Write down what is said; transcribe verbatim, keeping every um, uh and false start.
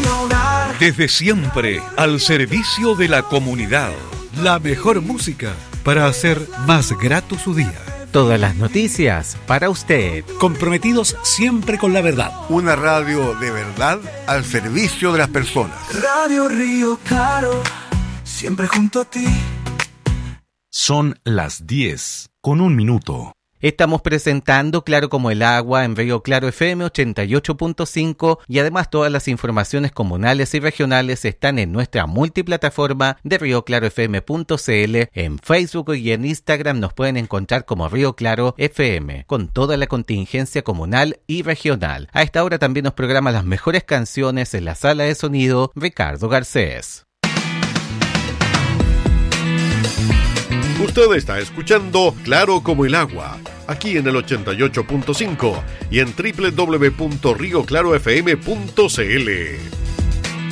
nuestro hogar. Desde siempre, al servicio de la comunidad. La mejor música para hacer más grato su día. Todas las noticias para usted. Comprometidos siempre con la verdad. Una radio de verdad al servicio de las personas. Radio Río Claro, siempre junto a ti. Son las diez con un minuto. Estamos presentando Claro como el agua en Río Claro F M ochenta y ocho punto cinco y además todas las informaciones comunales y regionales están en nuestra multiplataforma de río claro f m punto c l. En Facebook y en Instagram nos pueden encontrar como Río Claro F M, con toda la contingencia comunal y regional. A esta hora también nos programa las mejores canciones en la sala de sonido Ricardo Garcés. Usted está escuchando Claro como el agua, aquí en el ochenta y ocho punto cinco y en doble u doble u doble u punto río claro f m punto c l.